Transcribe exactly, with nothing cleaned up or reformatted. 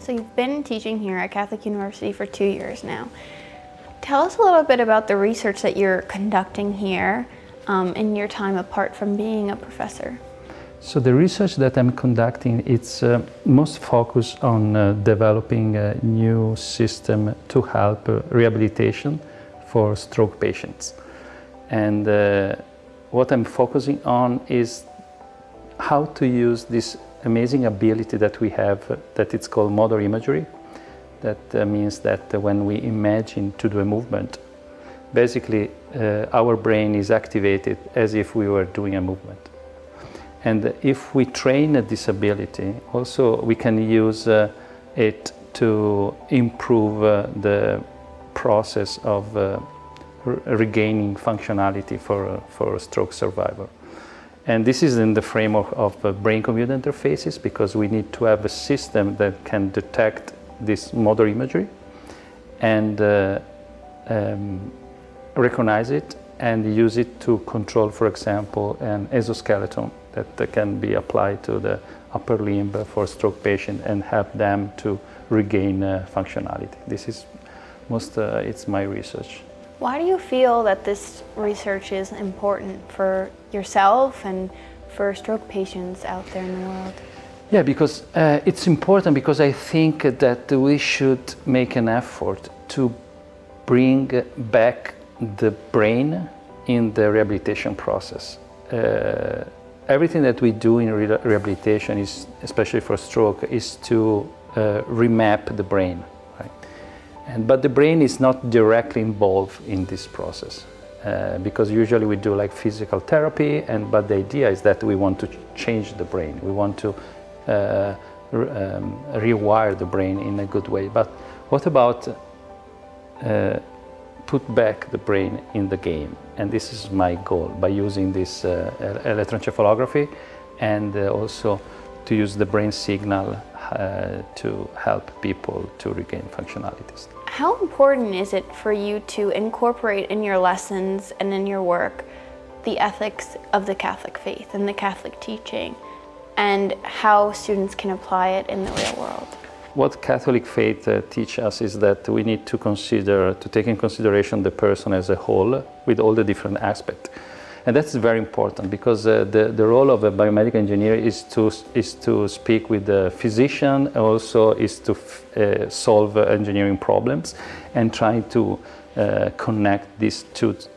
So you've been teaching here at Catholic University for two years now. Tell us a little bit about the research that you're conducting here um, in your time apart from being a professor. So the research that I'm conducting, it's uh, most focused on uh, developing a new system to help uh, rehabilitation for stroke patients. And uh, what I'm focusing on is how to use this amazing ability that we have, uh, that it's called motor imagery. That uh, means that uh, when we imagine to do a movement, basically uh, our brain is activated as if we were doing a movement. And if we train this ability, also we can use uh, it to improve uh, the process of uh, re regaining functionality for, uh, for a stroke survivor. And this is in the framework of uh, brain-computer interfaces, because we need to have a system that can detect this motor imagery and uh, um, recognize it and use it to control, for example, an exoskeleton that can be applied to the upper limb for a stroke patient and help them to regain uh, functionality. This is most, uh, it's my research. Why do you feel that this research is important for yourself and for stroke patients out there in the world? Yeah, because uh, it's important because I think that we should make an effort to bring back the brain in the rehabilitation process. Uh, everything that we do in re rehabilitation, is, especially for stroke, is to uh, remap the brain. Right? And, but the brain is not directly involved in this process. Uh, because usually we do like physical therapy, and but the idea is that we want to change the brain. We want to uh, re um, rewire the brain in a good way. But what about uh, put back the brain in the game? And this is my goal, by using this uh, electroencephalography and uh, also to use the brain signal uh, to help people to regain functionalities. How important is it for you to incorporate in your lessons and in your work the ethics of the Catholic faith and the Catholic teaching, and how students can apply it in the real world? What Catholic faith uh, teaches us is that we need to consider, to take in consideration the person as a whole with all the different aspects. And that's very important, because uh, the, the role of a biomedical engineer is to, is to speak with the physician, also is to uh, solve uh, engineering problems and try to uh, connect these two